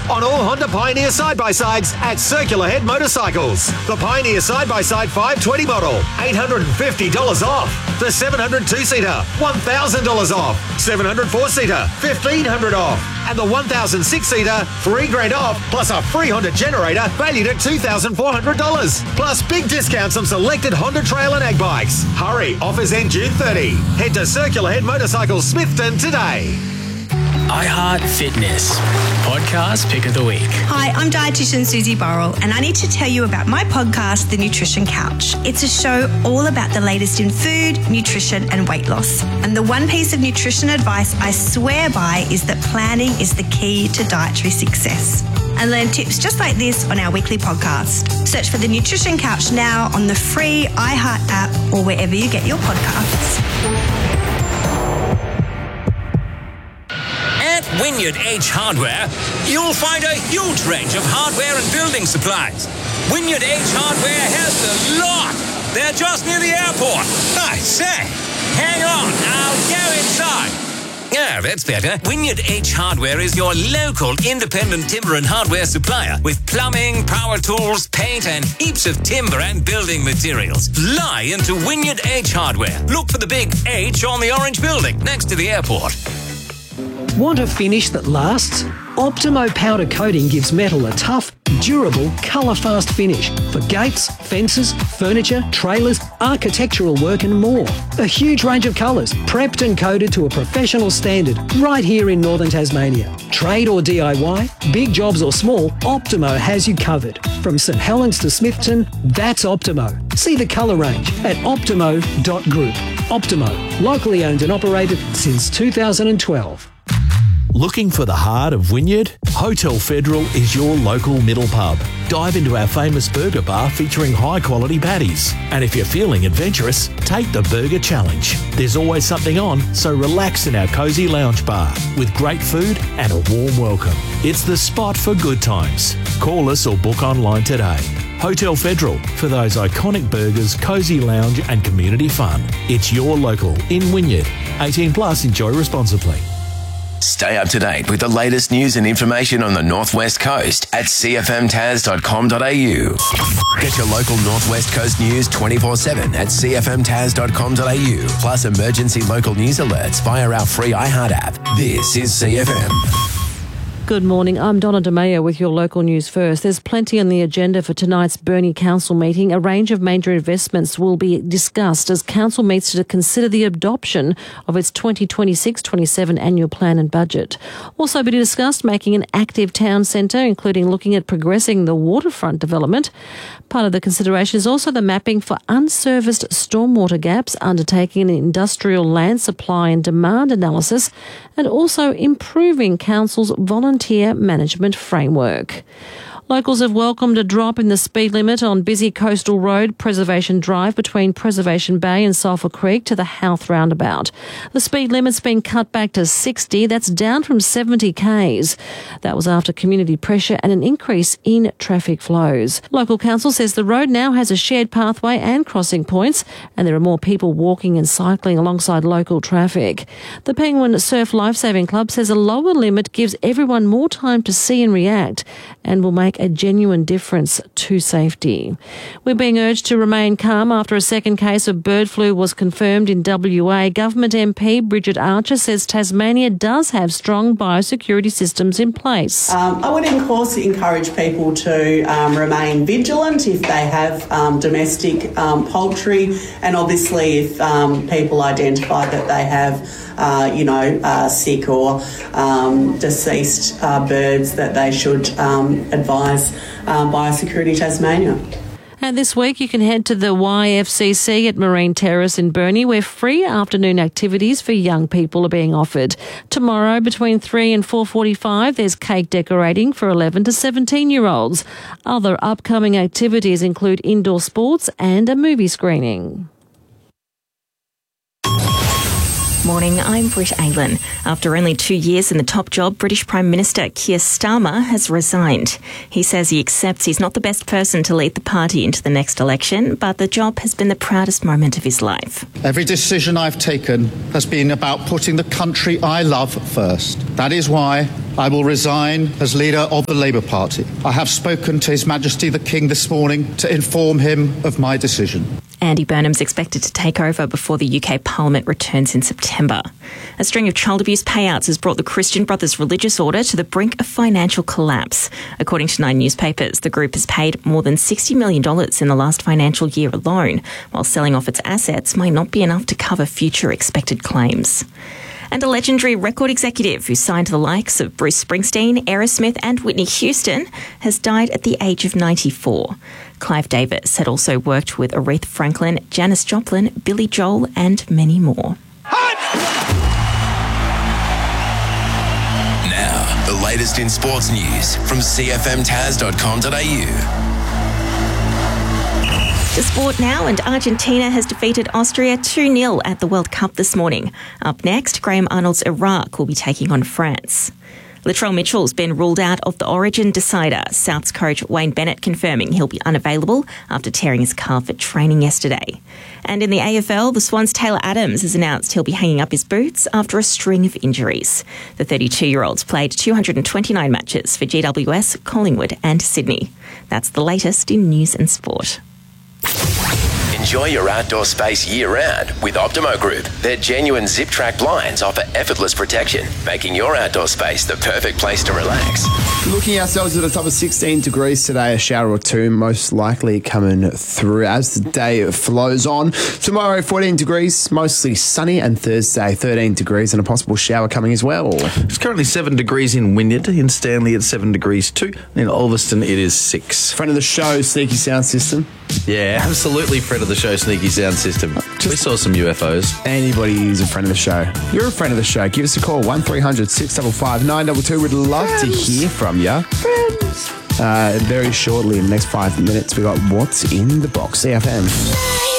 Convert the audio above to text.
on all Honda Pioneer side-by-sides at Circular Head Motorcycles. The Pioneer side-by-side 520 model, $850 off. The 700 2-seater, $1,000 off. 700 4-seater, $1,500 off. And the 1,000 6-seater, $3,000 off, plus a free Honda generator valued at $2,400. Plus big discounts on selected Honda Trail and Ag bikes. Hurry, offers end June 30. Head to Circular Head Motorcycles Smithton today. iHeart Fitness Podcast Pick of the Week. Hi, I'm dietitian Susie Burrell, and I need to tell you about my podcast, The Nutrition Couch. It's a show all about the latest in food, nutrition, and weight loss. And the one piece of nutrition advice I swear by is that planning is the key to dietary success. And learn tips just like this on our weekly podcast. Search for The Nutrition Couch now on the free iHeart app or wherever you get your podcasts. At Wynyard H Hardware, you'll find a huge range of hardware and building supplies. Wynyard H Hardware has a lot. They're just near the airport. I say, hang on, I'll go inside. Yeah, that's better. Wynyard H Hardware is your local independent timber and hardware supplier with plumbing, power tools, paint, and heaps of timber and building materials. Fly into Wynyard H Hardware. Look for the big H on the orange building next to the airport. Want a finish that lasts? Optimo powder coating gives metal a tough, durable, colour-fast finish for gates, fences, furniture, trailers, architectural work and more. A huge range of colours, prepped and coated to a professional standard right here in northern Tasmania. Trade or DIY, big jobs or small, Optimo has you covered. From St Helens to Smithton, that's Optimo. See the colour range at optimo.group. Optimo, locally owned and operated since 2012. Looking for the heart of Wynyard? Hotel Federal is your local middle pub. Dive into our famous burger bar featuring high-quality patties. And if you're feeling adventurous, take the Burger Challenge. There's always something on, so relax in our cosy lounge bar with great food and a warm welcome. It's the spot for good times. Call us or book online today. Hotel Federal, for those iconic burgers, cosy lounge and community fun. It's your local in Wynyard. 18 plus, enjoy responsibly. Stay up to date with the latest news and information on the Northwest Coast at cfmtas.com.au. Get your local Northwest Coast news 24/7 at cfmtas.com.au. Plus emergency local news alerts via our free iHeart app. This is CFM. Good morning. I'm Donna DeMayo with your local news first. There's plenty on the agenda for tonight's Burnie Council meeting. A range of major investments will be discussed as Council meets to consider the adoption of its 2026-27 annual plan and budget. Also be discussed making an active town centre, including looking at progressing the waterfront development. Part of the consideration is also the mapping for unserviced stormwater gaps, undertaking an industrial land supply and demand analysis, and also improving Council's volunteer management framework. Locals have welcomed a drop in the speed limit on busy coastal road Preservation Drive between Preservation Bay and Sulphur Creek to the Howth roundabout. The speed limit's been cut back to 60. That's down from 70 k's. That was after community pressure and an increase in traffic flows. Local council says the road now has a shared pathway and crossing points, and there are more people walking and cycling alongside local traffic. The Penguin Surf Lifesaving Club says a lower limit gives everyone more time to see and react and will make a genuine difference to safety. We're being urged to remain calm after a second case of bird flu was confirmed in WA. Government MP Bridget Archer says Tasmania does have strong biosecurity systems in place. I would, of course, encourage people to remain vigilant if they have domestic poultry, and obviously if people identify that they have sick or deceased birds, that they should advise Biosecurity Tasmania. And this week you can head to the YFCC at Marine Terrace in Burnie, where free afternoon activities for young people are being offered. Tomorrow between 3 and 4:45 there's cake decorating for 11 to 17-year-olds. Other upcoming activities include indoor sports and a movie screening. Morning, I'm Britt Aylan. After only 2 years in the top job, British Prime Minister Keir Starmer has resigned. He says he accepts he's not the best person to lead the party into the next election, but the job has been the proudest moment of his life. Every decision I've taken has been about putting the country I love first. That is why I will resign as leader of the Labour Party. I have spoken to His Majesty the King this morning to inform him of my decision. Andy Burnham's expected to take over before the UK Parliament returns in September. A string of child abuse payouts has brought the Christian Brothers religious order to the brink of financial collapse. According to 9 newspapers, the group has paid more than $60 million in the last financial year alone, while selling off its assets might not be enough to cover future expected claims. And a legendary record executive who signed the likes of Bruce Springsteen, Aerosmith and Whitney Houston has died at the age of 94. Clive Davis had also worked with Aretha Franklin, Janis Joplin, Billy Joel and many more. Now, the latest in sports news from cfmtaz.com.au. The sport now, and Argentina has defeated Austria 2-0 at the World Cup this morning. Up next, Graham Arnold's Iraq will be taking on France. Latrell Mitchell's been ruled out of the Origin decider. Souths coach Wayne Bennett confirming he'll be unavailable after tearing his calf at training yesterday. And in the AFL, the Swans' Taylor Adams has announced he'll be hanging up his boots after a string of injuries. The 32-year-old's played 229 matches for GWS, Collingwood and Sydney. That's the latest in news and sport. Enjoy your outdoor space year-round with Optimo Group. Their genuine zip-track blinds offer effortless protection, making your outdoor space the perfect place to relax. Looking ourselves at a top of 16 degrees today, a shower or two most likely coming through as the day flows on. Tomorrow, 14 degrees, mostly sunny, and Thursday, 13 degrees and a possible shower coming as well. It's currently 7 degrees in Wynyard. In Stanley, it's 7 degrees too. In Ulverston, it is 6. Friend of the show, Sneaky Sound System. Yeah, absolutely friend of the show, Sneaky Sound System. We saw some UFOs. Anybody who's a friend of the show. You're a friend of the show. Give us a call, 1300 655 922. We'd love to hear from you. Friends. Very shortly, in the next 5 minutes, we got What's in the Box, CFM.